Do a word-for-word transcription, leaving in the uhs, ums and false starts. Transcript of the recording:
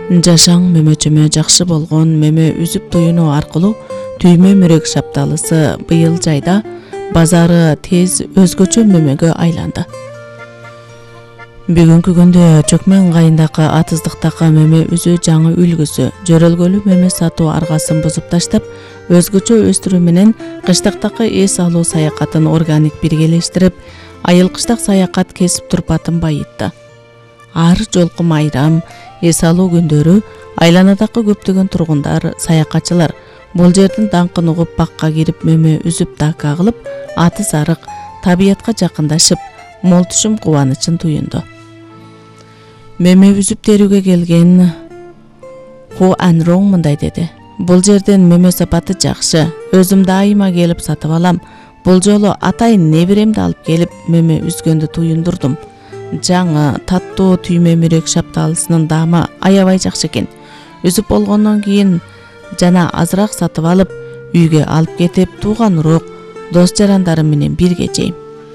Жашаң мөмө-чөмө жакшы болгон мөмө үзүп туюну аркылуу түймө мүрөк шапталысы быйыл жайда базары тез өзгөчө мөмөгө айланды. Бүгүнкү күндө Чөкмөн ыңгайындагы атыздыктагы мөмө үзүү жаңы үлгүсү жөрөлгөлүү мөмө сатуу аргасын бузуп таштап, өзгөчө өстүрүү менен кыштактагы эс алуу саякатын органик биргелештирип, айыл кыштак саякат кесип турпатын байытты. Ар жолку майрам, эс алуу күндөрү айланадагы көптөгөн тургундар, саякатчылар бул жердин даңкын угуп бакка кирип мөмө үзүп дака кылып, атыз арык, табиятка жакындашып, мол түшүм кубанычын туюнду. Мөмө үзүп терүүгө келген Ху Анронг мындай деди: "Бул жерден мөмө сапаты жакшы. Өзүм дайыма келип сатып алам. Бул жолу атайын неберемди алып келип мөмө үзгөндү туюндурдум. Жаңы таттуу түймө мүрөк шапталысынын даамы аябай жакшы экен. Үзүп болгондон кийин жана азыраак сатып алып, үйгө алып кетип, тууган урок, дос жарандарым менен бирге жейм."